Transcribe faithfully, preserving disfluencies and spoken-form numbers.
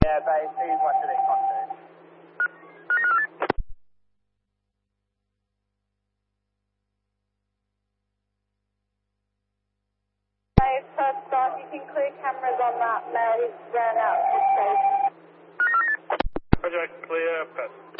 Yeah, base, please watch it in contact. Base, first start, you can clear cameras on that male who's ran out of the station. Project clear, pass.